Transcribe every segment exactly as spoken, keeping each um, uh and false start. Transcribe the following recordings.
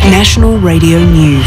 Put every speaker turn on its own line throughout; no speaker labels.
National Radio News.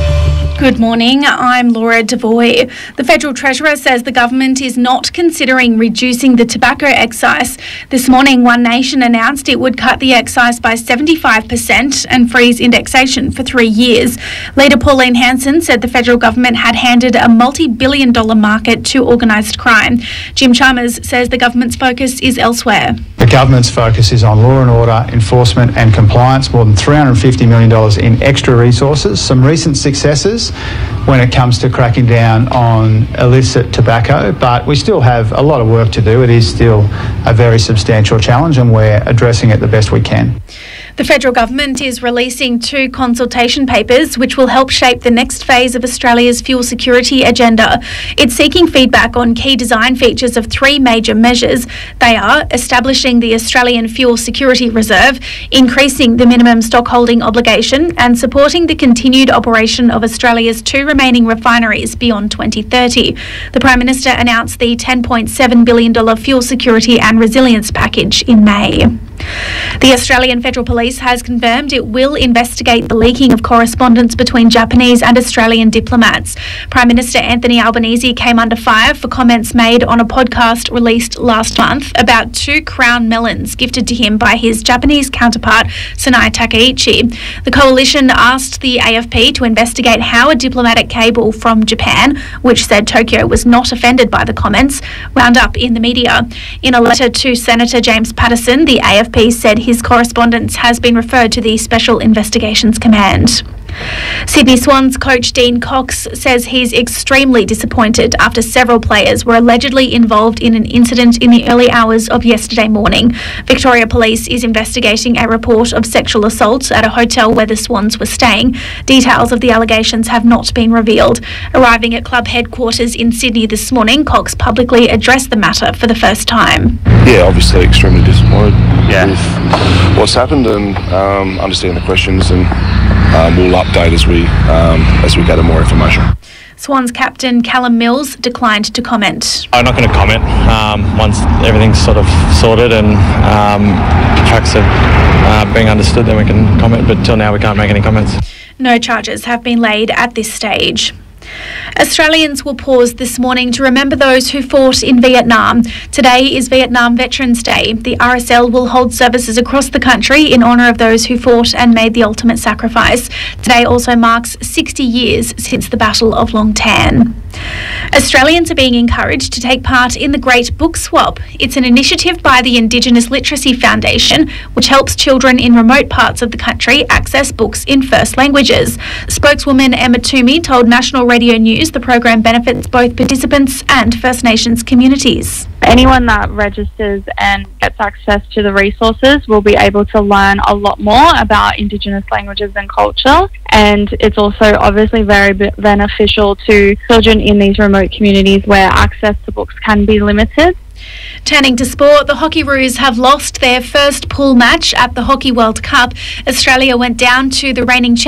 Good morning, I'm Laura Devoy. The Federal Treasurer says the government is not considering reducing the tobacco excise. This morning, One Nation announced it would cut the excise by seventy-five percent and freeze indexation for three years. Leader Pauline Hanson said the federal government had handed a multi-billion dollar market to organised crime. Jim Chalmers says the government's focus is elsewhere.
The government's focus is on law and order, enforcement and compliance, more than three hundred fifty million dollars in extra resources. Some recent successes when it comes to cracking down on illicit tobacco, but we still have a lot of work to do. It is still a very substantial challenge and we're addressing it the best we can.
The federal government is releasing two consultation papers which will help shape the next phase of Australia's fuel security agenda. It's seeking feedback on key design features of three major measures. They are establishing the Australian Fuel Security Reserve, increasing the minimum stockholding obligation, and supporting the continued operation of Australia's two remaining refineries beyond twenty thirty. The Prime Minister announced the ten point seven billion dollars fuel security and resilience package in May. The Australian Federal Police has confirmed it will investigate the leaking of correspondence between Japanese and Australian diplomats. Prime Minister Anthony Albanese came under fire for comments made on a podcast released last month about two crown melons gifted to him by his Japanese counterpart, Sanai Takaichi. The coalition asked the A F P to investigate how a diplomatic cable from Japan, which said Tokyo was not offended by the comments, wound up in the media. In a letter to Senator James Paterson, the A F P said his correspondence has been referred to the Special Investigations Command. Sydney Swans coach Dean Cox says he's extremely disappointed after several players were allegedly involved in an incident in the early hours of yesterday morning. Victoria Police is investigating a report of sexual assault at a hotel where the Swans were staying. Details of the allegations have not been revealed. Arriving at club headquarters in Sydney this morning, Cox publicly addressed the matter for the first time.
Yeah, obviously extremely disappointed
yeah.
with what's happened and um, understand the questions, and um, we'll update as we um, as we gather more information.
Swans captain Callum Mills declined to comment.
I'm not going to comment um, once everything's sort of sorted and um, tracks are uh, being understood, then we can comment, but till now we can't make any comments.
No charges have been laid at this stage. Australians will pause this morning to remember those who fought in Vietnam. Today is Vietnam Veterans Day. The R S L will hold services across the country in honour of those who fought and made the ultimate sacrifice. Today also marks sixty years since the Battle of Long Tan. Australians are being encouraged to take part in the Great Book Swap. It's an initiative by the Indigenous Literacy Foundation, which helps children in remote parts of the country access books in first languages. Spokeswoman Emma Toomey told National Radio News the program benefits both participants and First Nations communities.
Anyone that registers and gets access to the resources will be able to learn a lot more about Indigenous languages and culture, and it's also obviously very beneficial to children in these remote communities where access to books can be limited.
Turning to sport, the Hockeyroos have lost their first pool match at the Hockey World Cup. Australia went down to the reigning